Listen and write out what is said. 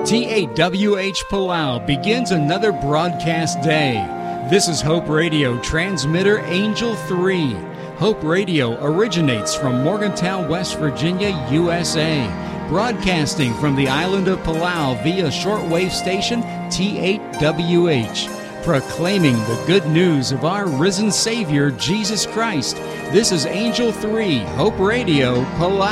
TAWH Palau begins another broadcast day. This is Hope Radio transmitter Angel 3. Hope Radio originates from Morgantown, West Virginia, USA, broadcasting from the island of Palau via shortwave station TAWH, proclaiming the good news of our risen Savior, Jesus Christ. This is Angel 3, Hope Radio, Palau.